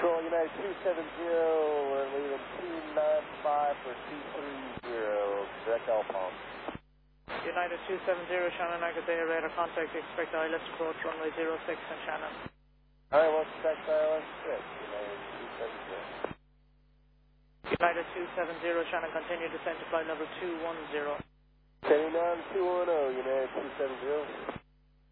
Control United 270, we're leaving 295 for 230, direct Alpine. United 270, Shannon, Agathea, radar contact, expect ILS approach, runway 06 and Shannon. Alright, we'll expect ILS 6, United 270. United 270, Shannon, continue descent to flight level 210. Heading down 210, United 270.